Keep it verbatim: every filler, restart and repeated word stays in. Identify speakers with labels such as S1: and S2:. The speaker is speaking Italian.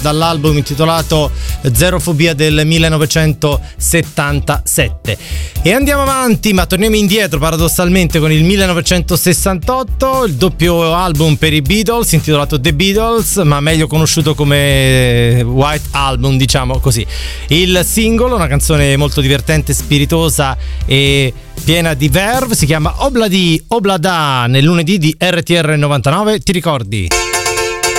S1: dall'album intitolato Zerofobia del millenovecentosettantasette. E andiamo avanti, ma torniamo indietro paradossalmente con il millenovecentosessantotto, il doppio album per i Beatles intitolato The Beatles, ma meglio conosciuto come White Album, diciamo così. Il singolo, una canzone molto divertente, spiritosa e piena di verve, si chiama Obladi Oblada, nel lunedì di R T R novantanove, ti ricordi?